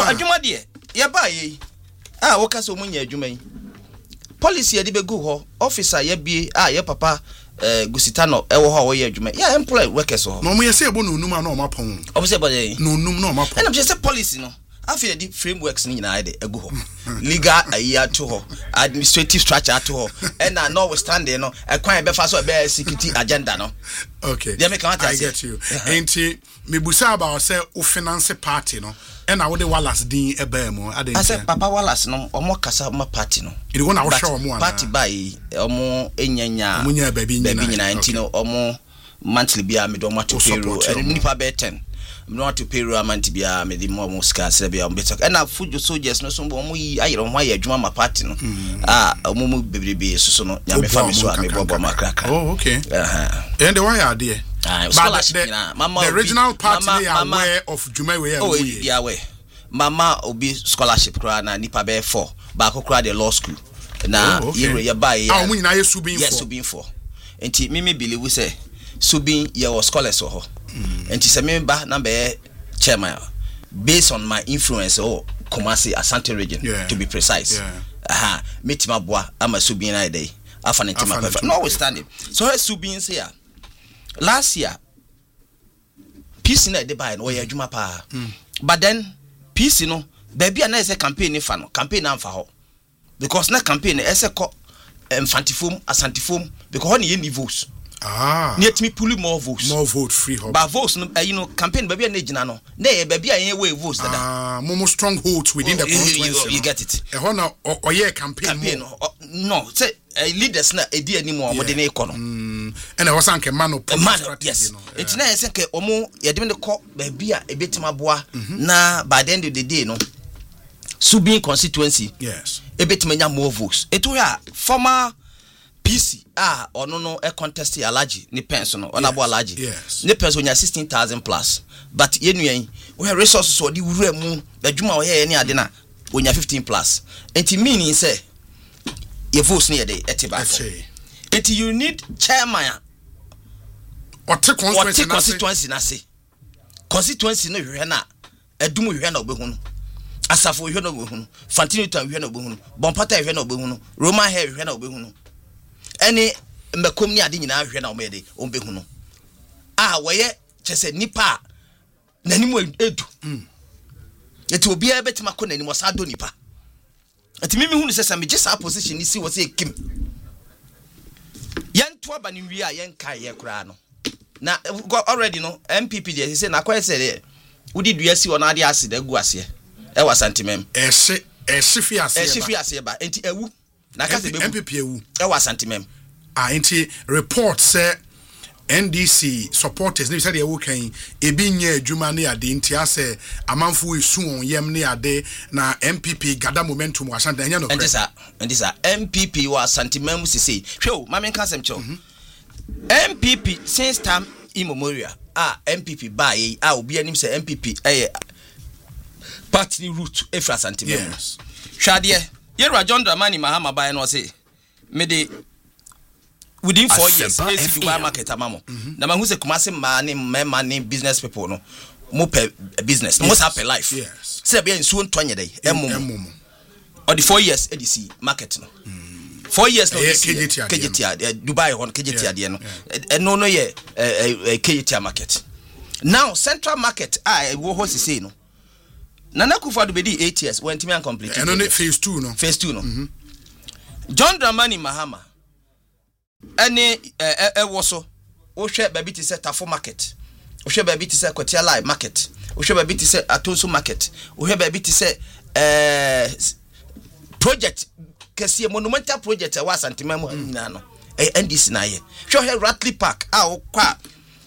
adwuma de ye ba ye wo ka so munya adwuma yi policy de be go ho officer ye bie ye papa Gusitano ewo ho ye adwuma ya employ workers ho no mo ye say bo no num na o mapon o say bo ye no num na o mapon and just say policy no after the frameworks ni na de egu ho legal ayi to ho administrative structure to ho and na notwithstanding no ekwan be fa so be security agenda no okay I get you enti me busa about say o finance party no and I would the Wallace din ebe mo I said Papa Wallace no omo kasa ma party no e go na wo show mo party by omo enyanya omo baby nyina enti no omo monthly bia me do mato payroll and nipa be 10 me want to payroll monthly bia me di mo ska se bia better and na fujo soldiers no so omo yi ayero ho ayadwuma ma party no omo mu bebrebe so no nya me fa me so me bobo makraka oh okay and the why are there but the original party they are aware of Jumewe oh yeah we mama obi scholarship kra na nipa be 4 ba kokra the law school na ye buy ah mun na ye subin for yes subin for enti me believe say subin ye was scholars ho enti se me ba na be chairman based on my influence Kumasi Asante region to be precise metima boa ama subin na dey afa na tima perfect no we standing so subin say last year PC na dey buy no ye adwuma pa but then PC no baby na say campaign ni fa no campaign na fa ho because na campaign e say ko Mfantifom Asantifom because ho ni votes net me pull more vote free ho but votes no campaign baby na gina no na ye baby an we votes that more strongholds within the constituency you get it e ho na oye campaign no say leaders na edi animo mo de na iko no and e was anke man yes it na say ke omo ye de me ko baby a ebetima boa na by the end of the day no Subin constituency yes ebetima nya more votes eto ya former PC ono no e contest alaji ni penso no onabo alaji ni penso nya 16,000 plus but yenuan we resources so di wura mu adwuma o ye ni ade na onya 15 plus enti meaning say your votes ni dey etiba enti you need chairman or constituency na say constituency no hwe na adum hwe na obehu no asafo hwe na obehu no Fantino tan hwe na obehu no Bompata hwe na obehu no Roman hair hwe na obehu no any mekom ni ade nyina hwe na omede ombehu no woye chese nipa nanimu edu eti obi a betima ko nanimu osado nipa eti mimi hunu sesa me gisa position ni si wo se kim yento aba ni wi a yenka ye kura no na already no MPP dey say na kwa say udi dua si wona ade ase da gu ase e wa santimem fi ase ba enti ewu na ka se be MPP ewu e wa santimem enti report say NDC supporters they said they wo kan ebi nya adwuma ne ade enti ase amanfo esu on yem ne ade na MPP gada momentum wa santa nya no ndisa MPP wa santimem sisi hwe ma men kan sem cho MPP since time immemorial MPP buy obi anim say MPP party route efra santimem yes hwade Yerwa John Dramani Mahama buy no say me dey within 4 years AC Dubai market amamo na mahu se Kumasi money business people no mo per business no mo sa per life yes say be nsuo ntwanye dey emmo or the 4 years edc market no 4 years no KGT Dubai hon KGT ade no no ye KGT market now central market wo ho se no Nana Akufo-Addo be 8 years when timi complete and on phase 2 no John Dramani Mahama any woso wo hwe baby ti say Tafo market wo hwe baby ti say Kotia Live market wo hwe baby ti say Atonso market wo hwe baby ti say project kese monumental project wa Santima mu nyina no NDC na ye hwe Ratley Park wo kwa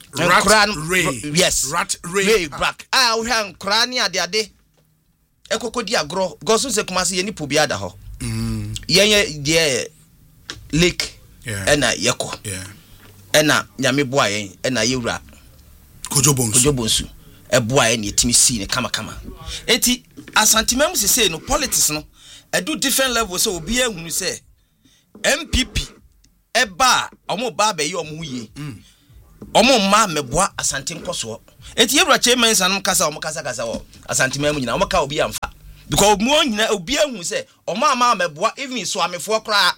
Rat Ray Black wo hwe nkra ni ade ekokodi agro gosun se Kumasi ye ni pobiada ho yenye de lake ena yeko ena nyame boa yen ena yewura kojobonsu eboa yen yetimi si ne kama enti asantimam se no politics no edu different levels so obi ehunu se MPP eba omo ba be ye omo ye omo ma meboa asante nkoso enti yewura chairman sanum kasa omo kasa wo asantimam nyina omo ka obi amfa because mo nyina obi ahu say oma meboa even so amefo kra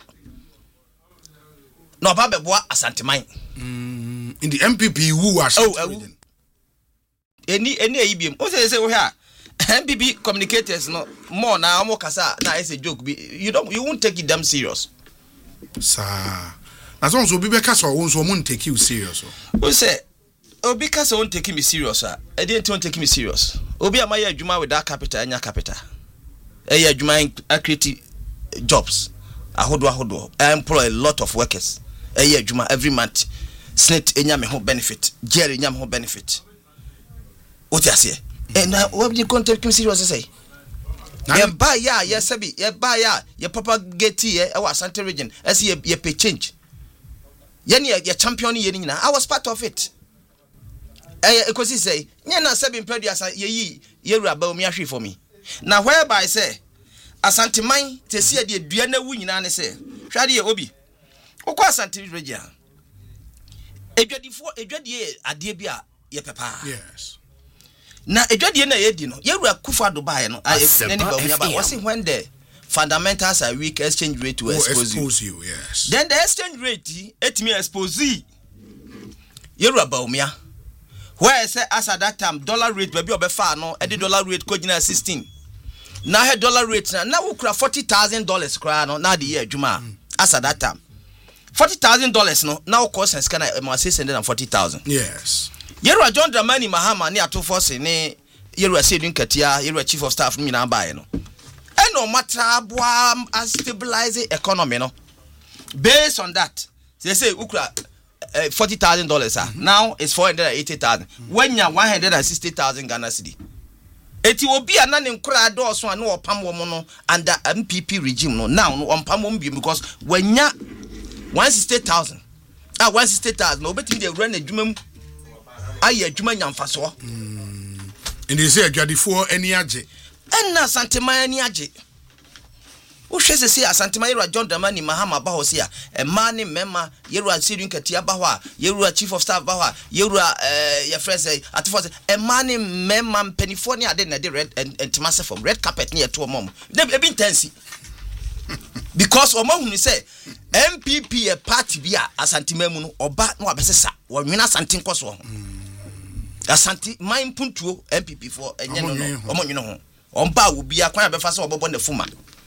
no ba beboa Asanteman in the MPP who are any ABM o say we here MPP communicators no more na amo kasa na is a joke you won't take it them serious sir as long as obi be kasa won't take you serious o say obi kasa won't take me serious I didn't take me serious obi amaye adwuma with that capital anya capital adwuma create jobs ahodo I employ a lot of workers adwuma every month snit enya me ho benefit jerry enya me ho benefit what you say and what you can't take me serious say ye buy ya ye sabi ye buy ya ye papa get ye e wa Asante region as ye pay change ye ne ye champion ye nyina I was part of it because he say nye na sabi producer ye wura ba omi ahwe for me na whereby say Asanteman te see de dua na wu nyina ne say hwade ye obi ukwa Asante region edwadie ade bi a ye pepa yes na edwadie na ye di no ye wura kufa Dubai no any ba omi aba was when the fundamentals are weak exchange rate will expose you yes then the exchange rate etimi expose ye wura ba omi a where say as at that time dollar rate baby obefa no e dollar rate ko gina 16 na he dollar rate na ukura $40,000 kra no na de ye adwuma as at that time $40,000 no now cost and scan $640,000 yes Yerua John Dramani Mahama ni ato force ni Yerua Sedun Katia Yerua chief of staff nyina bae no no matter boa stabilize economy no based on that they say ukura $40,000 now it's $480,000 when you 160,000 Ghana cedi eti obi ana ne nkura do so ana opam wo no under MPP regime no now no opam wo because when ya 160,000 160,000 obetimi de run adwuma mu aye adwuma nyamfaso and they say adwadifo ani age enna Asanteman ani age wo hwese say Asanteman Yerua John Dramani Mahama ba ho sia e ma ne mema Yerua Sedun Katia ba ho a Yerua chief of staff ba ho a Yerua your friend say atfo say e ma ne mema mpanifo ne ade na de red and timase from red carpet ne to mom dem e bi intense because omahunu say MPP a party bi a Asanteman mu no oba no abesesa wo nwena Asante nkoso ho Asanteman puntuo MPP for enye no omonwene ho omba wo bia kwan abefa se obobo na fuma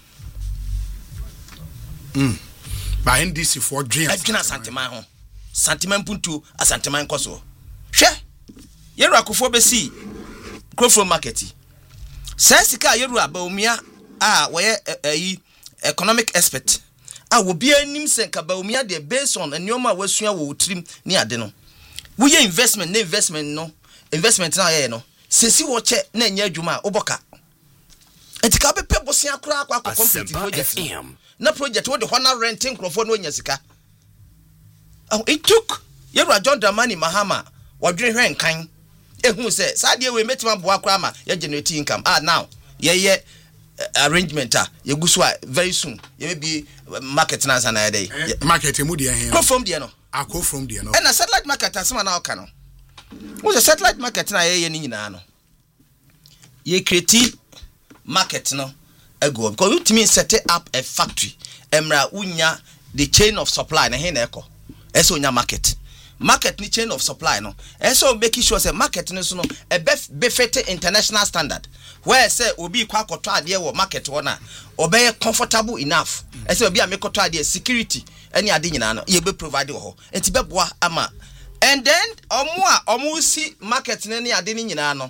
by NDC for dream adwena Asanteman ho Asanteman puntuo Asanteman nkoso hwe Yerua Akufo besi Crofro market sesika Yerua ba omia a woye economic expert wo bia nim senka ba omia de based on enioma wasua wo trim ni ade no wo ye investment na ye no sesi wo che na nya adwuma oboka etika be pe bosia kura akwa complete project na project wo de honor renting crofo no nya sika it took Yerua John Dramani Mahama wadwene hwenkan ehu se sade we metima boa kura ma ye generate income now ye arrangement ye gusu very soon ye be market na sana dey market mu de hen from there no akọ from there no and a satellite market asema na oka no wo satellite market na ye ni nyina no ye create market no ego because you mean set up a factory emra unya the chain of supply na hen na eko eso unya market ni chain of supply no eso make sure say market no so no e be fit international standard where say obi kwa koto ade wo market wona obey comfortable enough say obi amekoto ade security any ade nyina no ye be provide ho enti beboa ama and then omo si market ne ade ni nyina no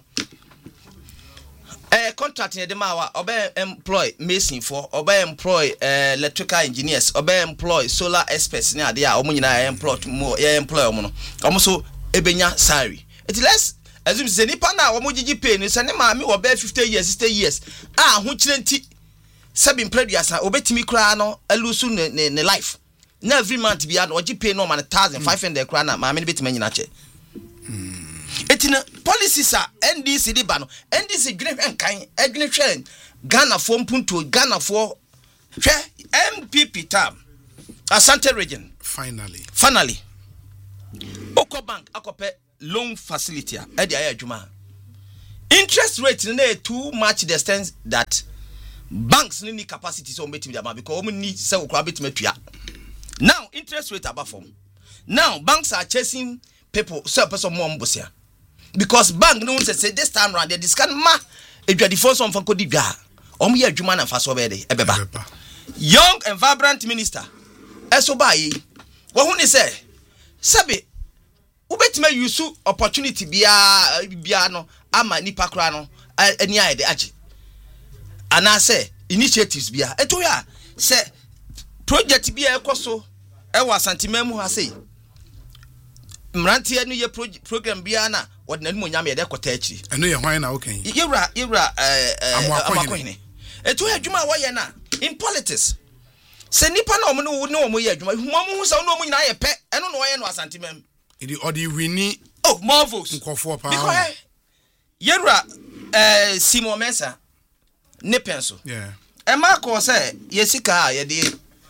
contract ne de mawa obey employ mason for obey employ electrical engineers obey employ solar experts ne ade a omo nyina employ more employ omo no omo so ebenya salary it less assume say nipa na omo gigi pay ni say ne ma me obey 50 years 60 years ho kire nti sabin producer obetimi kura no alusu ne life na every month bia no ogi pay no man 1500 kura na ma me betimi nyina che etina policies are NDC di ba no NDC dwene hwenkan adwene hwen Ghana for mpunto Ghana for MPP term Asante region finally Oko bank akope loan facility e dey adwuma interest rate na too much the extent that banks no need capacity so betimi dey because we need say we crowd betimi tua. Now interest rate above form. Now banks are chasing people so person more mbosia because bank no say this time round they discount ma edwadifo so mfa kodi dwa omo ye adwuma na fa so be de ebeba young and vibrant minister eso bayi wo hu ni say sabe ubetima use opportunity bia no ama nipa kra no ani aye de age ana say initiatives bia eto ya say project bia ekoso e wa santimemu ha say mrantie no ye program bia na wodna mu nyame de kota achi eno ye hwan na okay yewra amakohene eto ya adwuma wo ye na in politics se nipa na omo ye adwuma humamu sa no omo nyina ye pe eno no ye no asantimem idi odi wini more votes nkofo pa because yewra Simon Mensa ne penso e ma ko se yesika ye de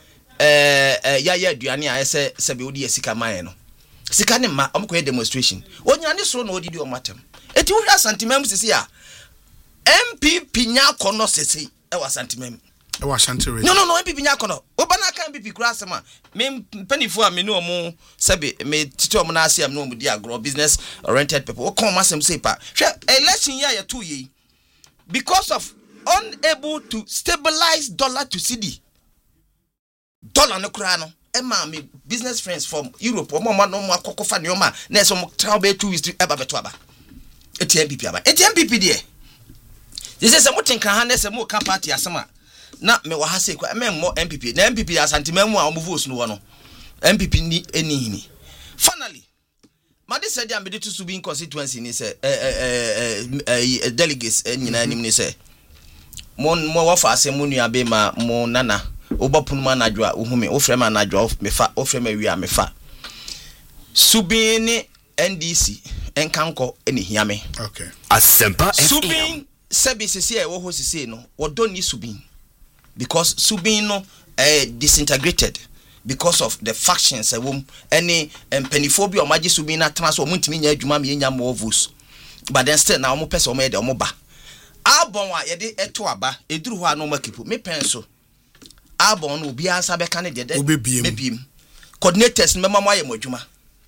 ya aduane a ese se be odi yesika man no sika ne ma omko demonstration onya ne so na odidi omatem eti wo hwa santimem sisi a MPP nya kono sisi e wa santimem e wa shantere no MPP nya kono obana kan MPP kura asema me mpanifu a me no omo sebe me titi omo na asiam no omo di agro business oriented people o kon masem say pa hwe election ya to ye because of unable to stabilize dollar to cedi dollar no kura no Emma me business friends from Europe o mama no akokofa ne oma na eso mo travel be 2 weeks to eba beto aba eti MPP aba eti MPP de they say some think kan na say mo ka party asema na me wa ha say kwa me mo MPP na MPP asantemam a omuvote no no MPP ni enihini finally made said am be to Subin constituency ni say delegates nyina nim ni say mo wa fa asemu nua be ma mo nana obapunuma na adwa ohume ofrema na adwa mefa ofrema wi mefa Subin NDC enkanko eni hiame okay Asempa Subin services here wo ho sisi no wo don ni Subin because Subin no disintegrated because of the factions any peniphobia o magi Subin na transfer o ntimi nya adwuma me nya more votes but then still na o mo pese o me de o mo ba abon a ye de eto aba eduru ho ano makipo me penso abon no obi ansa be kan de mebiem coordinators mema mo ayem adwuma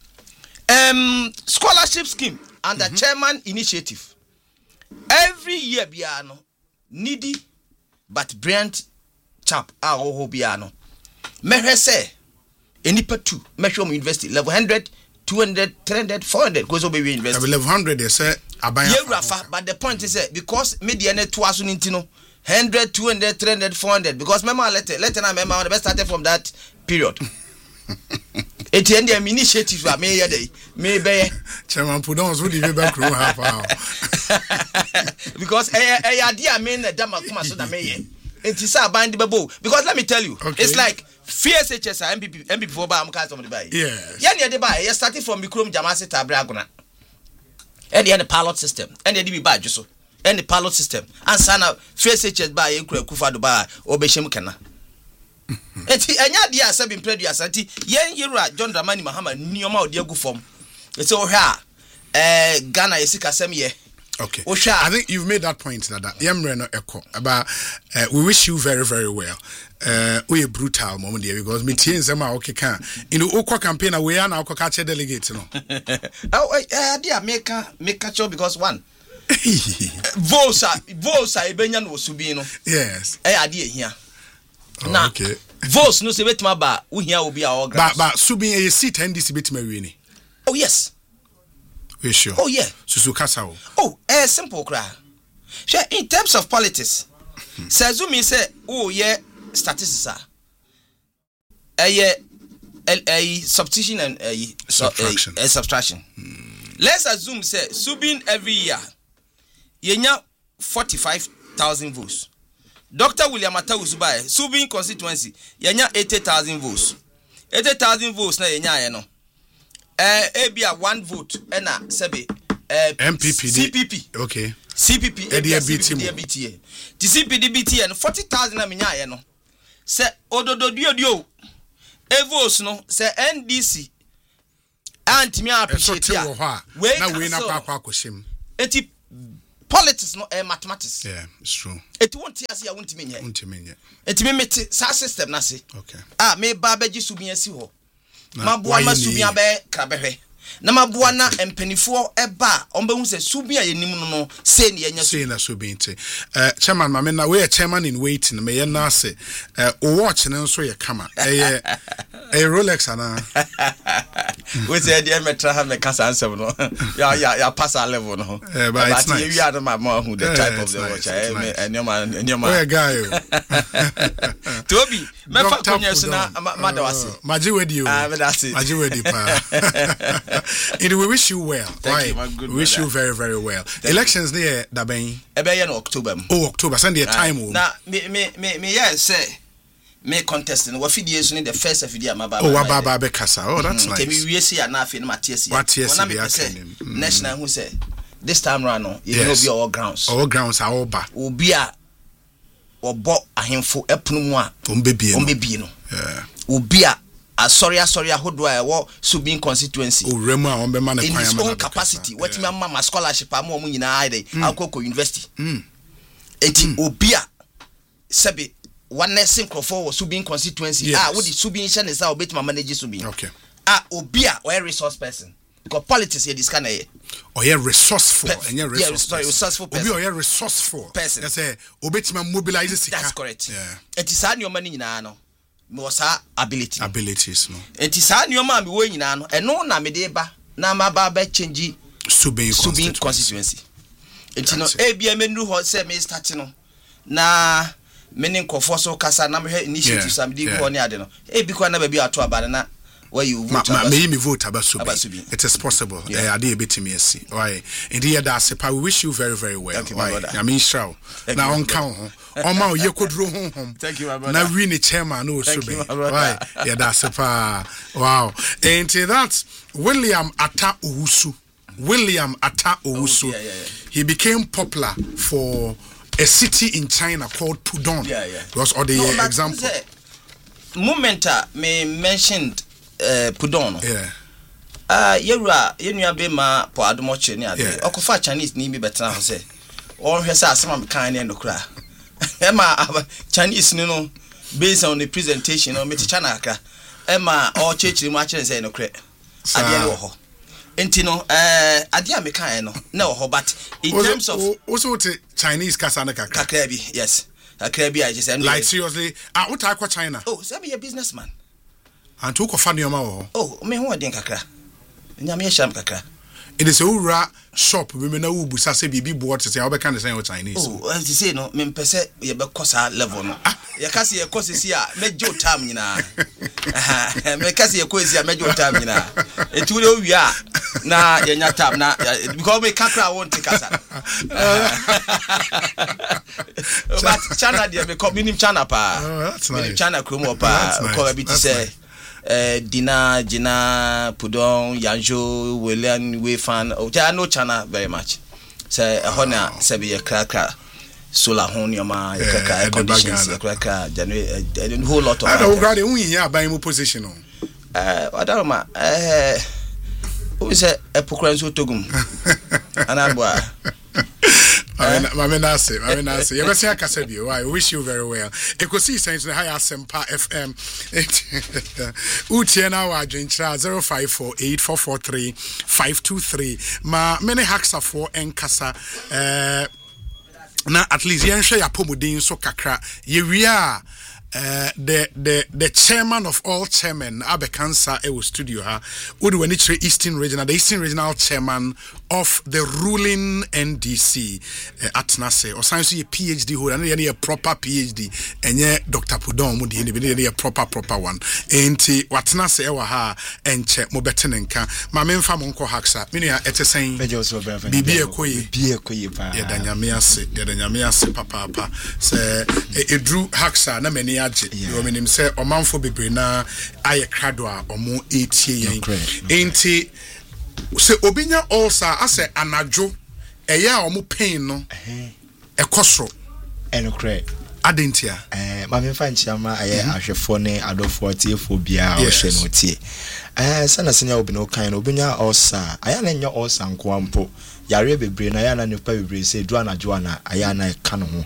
scholarship scheme under chairman initiative every year bia no needy but brilliant chap ho bia no mehwe say enipa 2 mehwe mo university level 100 200 300 400 goes over university level 100 they say abaya but the point is because media net to aso ntino 100 200 300 400 because mema let na mema the best started from that period it end the initiative wa me ye dey me be chairman pudon so di be back room half hour because dia me na dama kuma so na me ye enti sa band bebo because let me tell you it's like FSHS MPP for ba am cast on the buy yes ya ne dey buy you starting from Mikrom Jamase Tabra Agona and the pilot system and the be badge so and the pilot system and sana FSHS buy Ekura Kufa do buy obehim kana enti enya dia asabim predu asanti yen yira John Dramani Mahama nioma odi agu form eti o hwa Ghana yesika sem ye okay I think you've made that point that Yemre no echo about we wish you very very well we a brutal moment there because me tie nsem a okay kan in the okwa campaign we are na okwa cha delegate no dia make sure because one votes ebenya no Subin no yes ade ehia na okay votes no se betima ba wo hia obi a organ but Subin a seat NDC betima wi ni oh yes we sure oh yeah susu kasa simple cry in terms of politics say Zumi say oh yeah statistics a subtraction and a subtraction let's assume say Subin every year yenya 45,000 votes. Dr. William Atawu Subai Subin constituency yenya 80,000 votes. 80,000 votes na yenya ye no. Ebia 1 vote na sebe MPP CPP. Okay. CPP DBT. The CPP DBT and 40,000 na menya ye no. Se ododo dio votes no se NDC antimi appreciate ya. Na we na kwa koshim. Eti politics no mathematics. Yeah, it's true. It won't tear see I won't mean it me sa system na se. Okay. Me ba beji subi asi ho. Maboa ma subi abe krabehwe. Na maboa na empanifo eba ombehu se subi ayenim no se ne enya se na subi nti. Chairman mama na we chairman in waiting me na se o watch ne nso ye kama. A Rolex ana. We say dey metra ha me kasa ansem no. Ya pass our level no. But it's nice. You are my mom who the type of the watch. Enema. Toby, me fa konya so na madawase. Maji wedi you. Madawase. Maji wedi pa. We wish you well. Thank you, my good we wish you very, very well. Elections there, Daben. Ebe in October. Oh, October. Send the time. Now, me say me contesting. What feed years the first of the Amaba. Oh, Ababa Bekasa. Oh, that's nice. We see a nothing, Matthias. What yes, National who say this time round, you know, be all grounds. All grounds are all back. Ubia or bought a handful epnumwa. Umbebi no. Yeah. Ubia. Sorry, how do I walk Subin constituency? Oh, Rema on the man in his own capacity. What my mama scholarship, I'm more in Alcoco University. Eti Obia Sabi one nursing for Subin constituency. What the Subin Shan is our bit my manager Subin. Okay. Obia or a resource person. Because politics here this kind of or yeah resourceful and yeah resourceful person. Or yeah resourceful person. That's a obetima mobilizes. That's correct. Yeah. It is your money no. Mosa abilities no enti sa nyoma me wo nyina no eno na me de ba na ma ba change Subin constituency enti no bia menu ho se me start no na me ne nkofo so kasa na me initiative sam di ko ne ade no bi ko na ba bi ato abare na where you vote me vote Abasubi. It is possible. Ade betimi asi. Why? Indeed that sepa we wish you very, very well. I mean show. Now on count Oma ye kodro hom. Thank you my brother. Na win the chairman no Subi. Why? Yeah that sepa. Wow. And that William Atta Owusu. He became popular for a city in China called Pudong. Because or the example moment me mentioned Pudong. You be ma po adomoche ni ade. Okofa Chinese ni bi betra ho se. O hwe se asema me kan ne no kra. Ema Chinese ni no based on the presentation no me China aka. Ema o chechiri mu a kire se no kra. Ade no ho. Enti no ade a me kan no na ho but in terms of also Chinese kasa na kakra bi yes. Kakra bi I just like seriously what I call China. Oh, say be a businessman. And to ko fa nioma wo. Oh, me ho den kakra. Nyame ye sham kakra. It is a ura shop we me na wo busa se bibi board se ya obeka ne say Chinese. Oh, as you say no, me pese ye be kosa level no. Ye kase ye kosa si a mejo tam nyina. Me kase ye kosa mejo tam nyina. Etu le wi a na ye nya tam na because me kakra won take kasa. But China dey me come minim China pa. That's nice. China kromo pa ko bi ti say Dina, Jina, Pudong, Yanjo, William, Wayfan. I know China very much. So, a honor, Sabi, a cracker, solar honiama, a conditions, a cracker, a whole lot of. I don't got it. We are buying position. I don't know. Who is a Pocranzo Togum? And I'm Mamenase. I wish you very well. Ekosi sense na high Asempa FM. Utiena wa dwentra 0548443523. Ma many hacksa for enkasa na at least yen share yapomudin so kakra. Yewia the chairman of all chairmen Abekansa Ewo studio ha Udu Wenichre Eastern Regional, the Eastern Regional chairman of the ruling NDC at Nase or science a PhD holder and a proper PhD and yeah Dr. Pudong mudi a proper one enti watnase ewa ha enche mo betenenka ma memfa monko haksa minia ete sen bibi ekoyi pa ya danyame ase papa se edru haksa na mani age yo menim se omanfo bebre na aye krado a omo etie yen enti se obinya also ase anajo eya omo pain no ekosro enokre adentia ma me fa nchiama aye ahwefo ne adofo tiefo bia o hwe no tie sana senior obi no kind obinya osa aya na nya osa nko ampo yare bebre na aya na nipa bebre se edu anajo ana aya na ka no ho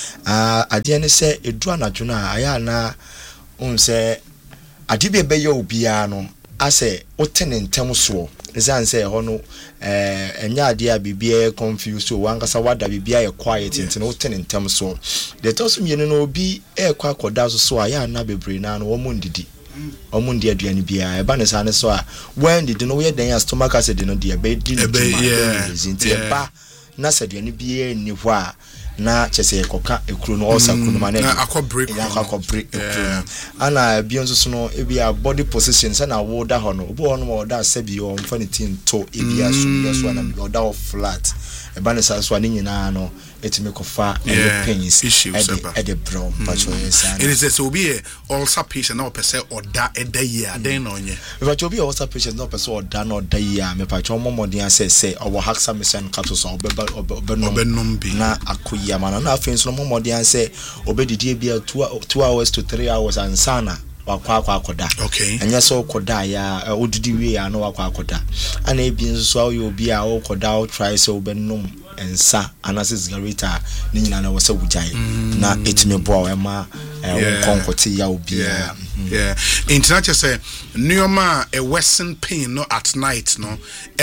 ade ne se edu anajo na aya na unse ade be be ye obi a no ase otene ntem so zan say ho no enya ade a bibia confused so wankasa wada bibia ye quiet ntene otene ntem so the tosum ye no obi kwa akoda so aya na bebre na no wo mundidi omundi aduane bia eba ne sane so a when did no we den stomach acid no de ebe di zinti eba na saduane bia ni ho a na chese ekoka ekuru no osa kunu ma na akobreak ekuru ana bi onso so no ebia body position say na wo da ho no obo ho no wo da sabi o mfa ne tin to ebia so na bi o da flat eba ne sane so ani nyina no etime kofa pains at the brown patch it is so be also patient now person or da year then no nye if I be also patient no person or da no da year me patch momodin say our haxa mission capsules obenom bi na akoya mana na afin so momodin say obedidi bia 2 hours to 3 hours and sana wakwa akoda okay anya so koda ya odidi wi ya no wakwa akoda ana ebi nso ayo obi a okoda o try say obenom ensa anase cigarette ni nyina na wose wujai na etime bo ema konkote ya obi yeah international say neoma a western pain no at night no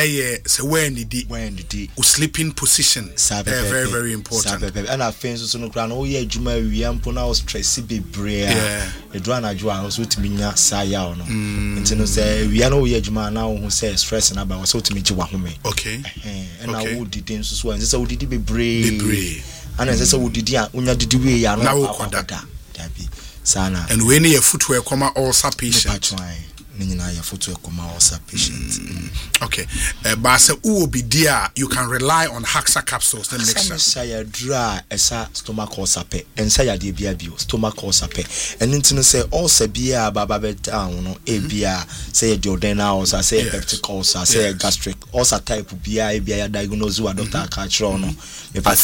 say when the sleeping position very very important and afin so no kra no ye adwuma wi ampo na o stress bebre a edu anajo a so timinya saya no ntino say wi na o ye adwuma na o hu say stress na ba o so timi ji wa home okay and na wo didi nso so say wo didi bebre and say wo didi a unya didi wi ya no akoda dabi sana and when your footwear come also patient Nina ya footwear come also patient okay but say who be there you can rely on Haxa capsules the mixture say dry esa stomach ulcer pe ensa ya de bia bio stomach ulcer pe and ntino say ulcer bia baba down no e bia say duodenal ulcer say peptic ulcer say gastric ulcer type bia ya diagnose wa doctor ka chiro no me pa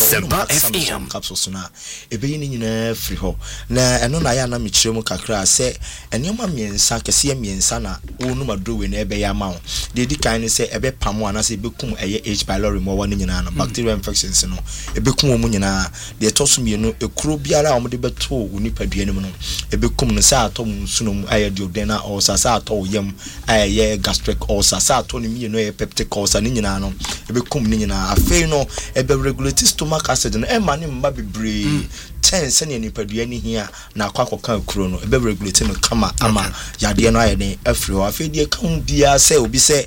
capsules na e be ni nyina free ho na eno na ya na me chire mu kakra say enema miensa kese miensa na wonu madrowe na ebe ya ma de di kan say ebe pamo ana say bekum eye H pylori mo woni nyina na bacterial infections no ebekum omu nyina de tosum ye no ekuro biara o mo de beto woni paduane mu no ebekum no say atom sunom aye duodenal ulcer say atom yem aye gastric ulcer say atom ni me no aye peptic ulcer ni nyina no ebekum ni nyina afei no ebe regulate stomach acid no e ma ne mba bebre tense ne ni paduane hia na akwakoka ekuro no ebe regulate no kama ama yade no aye ne afri ho afei de kan bia say obi say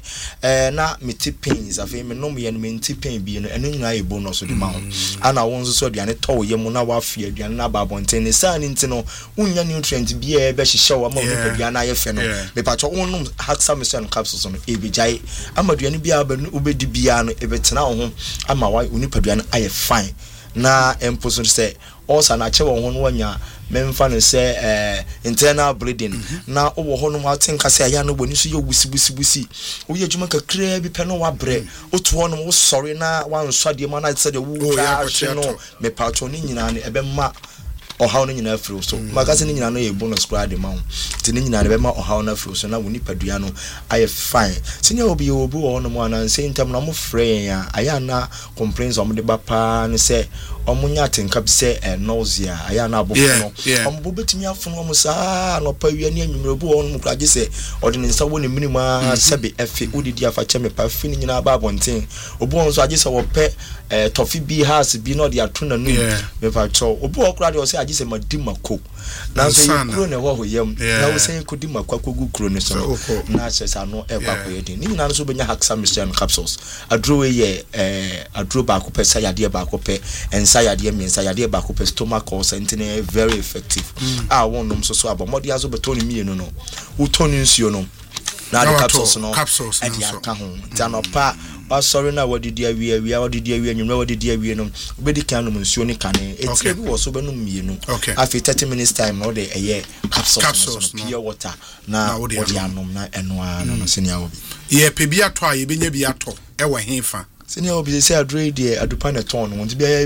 na meti pains afei me nom ye no meti pain bi no eno nyina ye bonus de ma ho ana won so aduane to ye mu na wa afia aduane na ba bonten ne sa ni ntino unya nutrient bia e be hihye wa ma obi aduane aye fe no me pa cho won Haxa mission capsules no e bijai ama aduane bia ba no obedi bia no e betena ho ama wa onipa aduane aye fine na emposo say also na che won ho wanya memfa no say internal bleeding na owo ho no ma tinka say aya no boni so ye wusibusibusi wo ye djuma kakra bi pe no wa bre otu ho no wo sorry na wan swade ma na say de wo no me pa cho ni nyina ne ebe ma ohaw no nyina afro so magase ni nyina no ye bonus squad de ma ho ti ni nyina ne be ma ohaw na afro so na woni padua no aye fine senior obi wo no mo anan say ntam na mo frɛ ya aya na complaints o mo de ba pa ne say omunya tenka bi say nausea aya na abofo no ombo betimi afo no mo sa no pa wi ani anwumre bu wo no mo kraje say odi ne nsa wo ne minima sebe efe odidi afa cheme pa fi ni nyina ba bonten obu won so age say wo pe tofi bi has bi no de ato na nu me pa cho obu wo kra de o say age say madimako na so kuro ne wo hoyam na wo say ko dimako akogu kuro ne so na chesa no e kwa koyedin ni nyina no so benya Haxa mission capsules adro ye adro ba ko pe say ade ba ko pe sayade mensa yade ba ko stomach ulcer intene very effective won nom so abomodi azo betoni mienu no utoni nsuo no na the capsules and ya ka ho tanopa ba sorry na wadidi awia wadidi awia nwumra wadidi awia no obedi kan no nsuo ni kane etie bi wo so benum mienu after 30 minutes time no de eye capsules pure water na odi anom na eno no senia obi ye pe bi ato a ye benya bi ato e wa hefa senior obi say adre de adupa ne ton no bia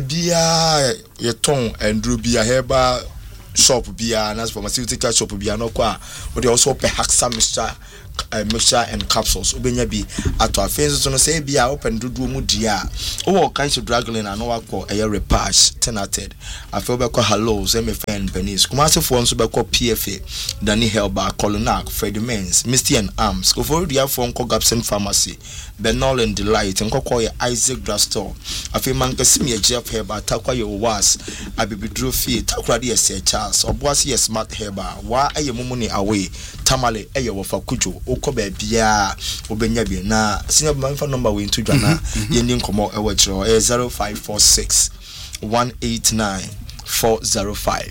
ye ton andro bia herbal shop bia na pharmaceutical shop bia no kwa we dey also pe Haxa mixture mixture and capsules obenya bi ato afenso so no say bia open dodo mu dia o kan so draggling and no akọ repatch tenated afel be ko hello say me friend Benis Kumasi fo nso be ko PFA Danny Helba Colonac Fred Mens Misty and Arms go for dia fo nko Gapson Pharmacy Benol and Delight nko ko Isaac Drugstore afel man kasim ye Jeff Helba takwa ye was abibidro fie takwa de ye Charles oboase ye Smart Helba wa ayemumuni away tamale wo fa kujo okọ ba bia obenya bi na senior bank number we into dwana yeni nkomo e wachiro 0546 189 405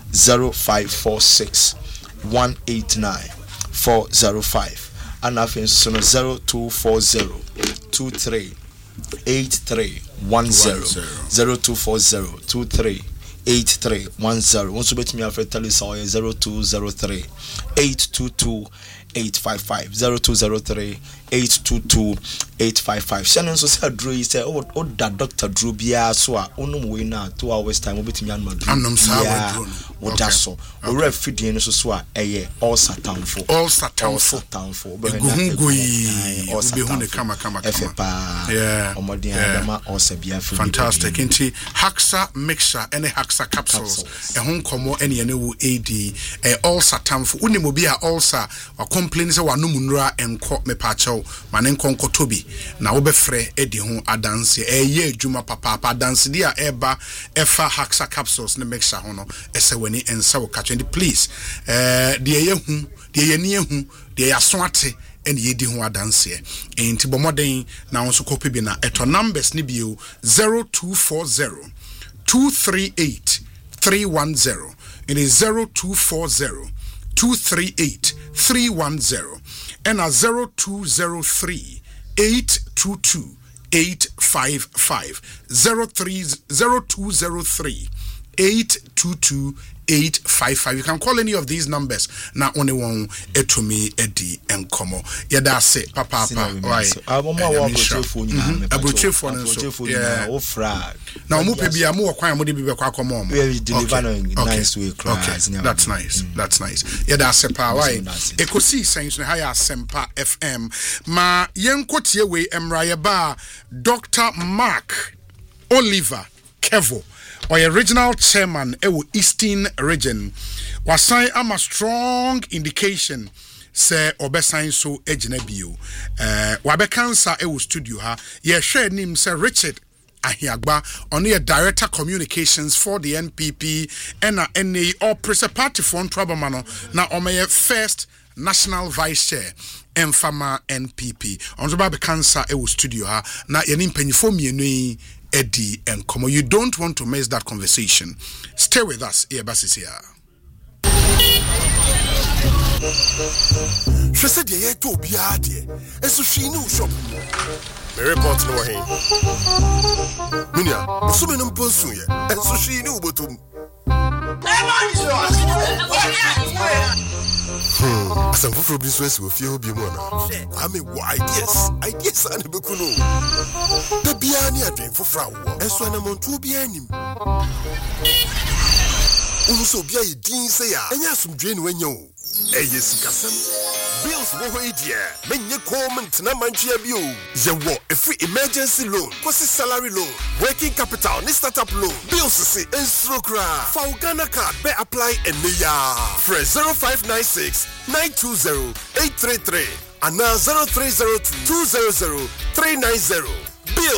0546 189 405 and afin so 0240 23 83 10 0240 23 8310 once bet me after tell us 0203 822 855 0203 822 855 Shannon so say Drew say oh that Dr. Drew bia so a onum we na 2 hours time obetimi anma Drew anum sa Drew no da so o re fidin so so a eye all satanfo eguhungoi obehu ne kama yeah omodin adama osabia fidin fantastic inti Haxa mixture and Haxa capsules ehun komo ene ene wo AD all satanfo unimo bia ulcer wa complain say wa numunura enko mepacho mane nkonko tobi na wo befre edi ho adanse eye adwuma papa adanse dia eba efa Haxa capsules ne mixture ho no ese wani ensa wo catch and please de ye ni ehu de ya so ate ene yedi ho adanse enti bomoden na wonso copy bi na eto numbers ni bio 0240 238 310 it is 0240 238 310 and a 0203 822 855 0203 822 855. You can call any of these numbers. Now only one to me Eddie and Como. Yeah, that's it. Papa. Right. Yeah. Now maybe I'm more quiet. Maybe be quite common. Nice way. Okay. That's nice. That's nice. Yeah, that's it. Right. Ekosi saying no higher Sempa FM. Ma yenkotie we emraye ba Dr. Mark Oliver Kevo. Or original chairman Eastern region was sign a strong indication say obesign so ejinabio wabe cancer studio ha ye share name say Richard Ahiagba on the director communications for the NPP and NA or press party for trouble mano na omeye first national vice chair Emfama NPP on the babe cancer studio ha na yenim penifo mienu Eddie and Como. You don't want to miss that conversation. Stay with us. Eabas here. She said, "Ye to be adi." Esu she no shop. Me report no hin. Minya, so me no ponsu ye. Esu she no botum. Some for business will feel be more. I mean, ideas and be kuno. The Biani are doing for Frau, and so I'm on 2 Bianim. Also, be a dean say, and yes, some drain when you. Yes, Cassam. Bills wo idea. Menye comment na manchia bio. Ye wo a free emergency loan, quasi salary loan, working capital, ni startup loan. Bills say instrokra. For Ghana card be apply and ya. Fresh 0596 920 833 and now 0302 200 390. Bill